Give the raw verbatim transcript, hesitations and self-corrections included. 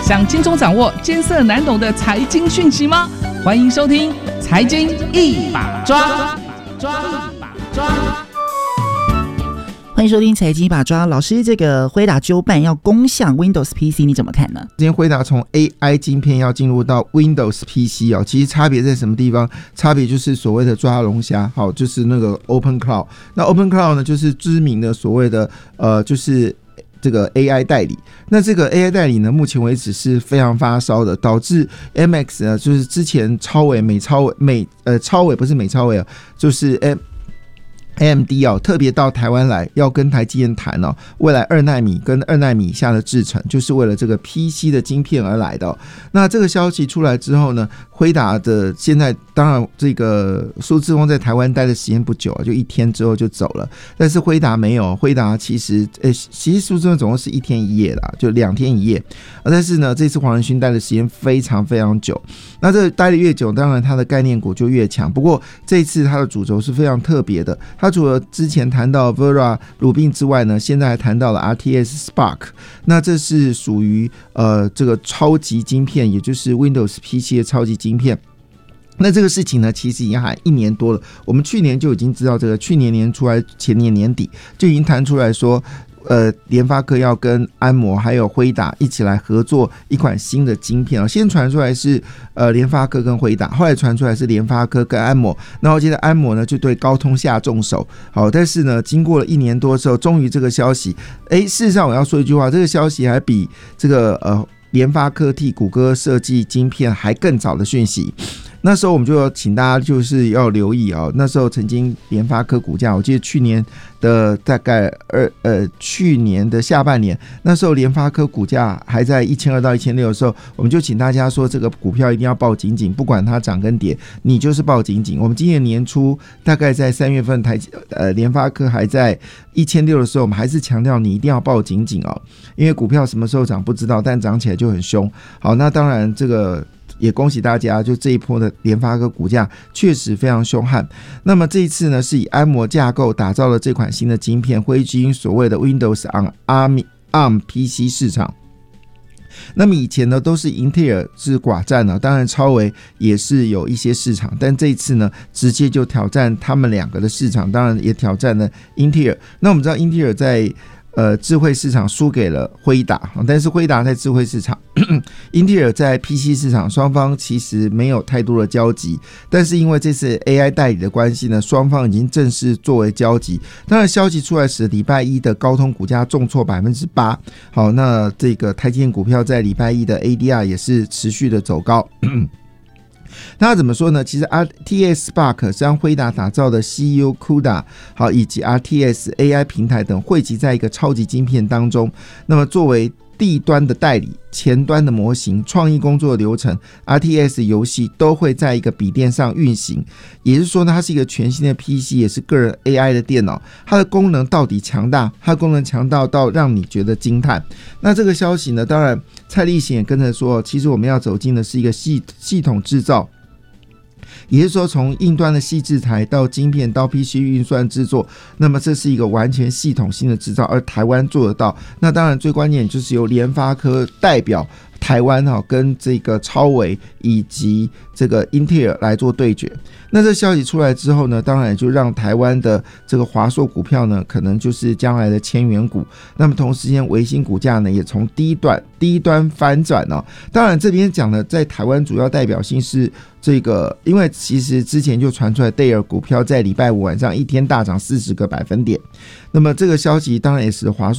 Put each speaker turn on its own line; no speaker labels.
想轻松掌握艰涩难懂的财经讯息吗？欢迎收听《财经一把抓》。抓一把抓。
欢迎收听财经一把抓。老师，这个辉达纠办要攻向 Windows P C， 你怎么看呢？
今天辉达从 A I 晶片要进入到 Windows P C 哦，其实差别在什么地方？差别就是所谓的抓龙虾，好，就是那个 Open Cloud。那 Open Cloud 呢，就是知名的所谓的呃，就是这个 A I 代理。那这个 A I 代理呢，目前为止是非常发烧的，导致 M X 呢，就是之前超微、美超微、美呃超微不是美超微啊，就是 M。A M D 哦，特别到台湾来，要跟台积电谈哦，未来二奈米跟二奈米以下的制程，就是为了这个 P C 的晶片而来的哦。那这个消息出来之后呢，辉达的现在当然这个苏志峰在台湾待的时间不久啊，就一天之后就走了。但是辉达没有，辉达其实呃，其实苏志峰总共是一天一夜啦，就两天一夜。但是呢，这次黄仁勋待的时间非常非常久。那这待的越久，当然他的概念股就越强。不过这一次他的主轴是非常特别的，他除了之前谈到 Vera 鲁宾之外呢，现在还谈到了 R T S Spark。那这是属于呃这个超级晶片，也就是 Windows P C 的超级晶片。那这个事情呢，其实已经还一年多了。我们去年就已经知道这个，去年年初还前年年底就已经谈出来说。呃，联发科要跟安摩还有辉达一起来合作一款新的晶片哦。先传出来是呃联发科跟辉达，后来传出来是联发科跟安摩。那我记得安摩呢就对高通下重手，好，但是呢经过了一年多之后，终于这个消息，哎，事实上我要说一句话，这个消息还比这个呃联发科替谷歌设计晶片还更早的讯息。那时候我们就要请大家就是要留意啊、哦，那时候曾经联发科股价，我记得去年的大概二呃去年的下半年，那时候联发科股价还在一千二到一千六的时候，我们就请大家说这个股票一定要抱紧紧，不管它涨跟跌，你就是抱紧紧。我们今年年初大概在三月份台呃联发科还在一千六的时候，我们还是强调你一定要抱紧紧哦，因为股票什么时候涨不知道，但涨起来就很凶。好，那当然这个。也恭喜大家，就这一波的联发科股价确实非常凶悍。那么这一次呢，是以安摩架构打造了这款新的晶片，灰军所谓的 Windows on A R M P C 市场。那么以前呢，都是英特尔是寡占了，当然超微也是有一些市场，但这一次呢，直接就挑战他们两个的市场，当然也挑战了英特尔。那我们知道英特尔在呃，智慧市场输给了辉达，但是辉达在智慧市场，英特尔在 P C 市场，双方其实没有太多的交集。但是因为这次 A I 代理的关系呢，双方已经正式作为交集。当然，消息出来时，礼拜一的高通股价重挫百分之八。好，那这个台积电股票在礼拜一的 A D R 也是持续的走高。那怎么说呢？其实 R T S Spark 是让辉达打造的 C U C U D A 好，以及 R T S A I 平台等汇集在一个超级晶片当中。那么作为地端的代理、前端的模型、创意工作的流程 ，R T S 游戏都会在一个笔电上运行。也就是说呢，它是一个全新的 P C， 也是个人 A I 的电脑。它的功能到底强大？它的功能强大到让你觉得惊叹。那这个消息呢，当然蔡力行也跟着说，其实我们要走进的是一个系系统制造。也就是说，从硬端的细制材到晶片到 P C 运算制作，那么这是一个完全系统性的制造，而台湾做得到。那当然最关键就是由联发科代表台湾哈跟这个超微以及这个英特尔来做对决。那这消息出来之后呢，当然也就让台湾的这个华硕股票呢，可能就是将来的千元股。那么同时间，微星股价呢也从低端低端翻转哦。当然这边讲的在台湾主要代表性是这个，因为其实之前就传出来戴尔股票在礼拜五晚上一天大涨四十个百分点。那么这个消息当然也使华硕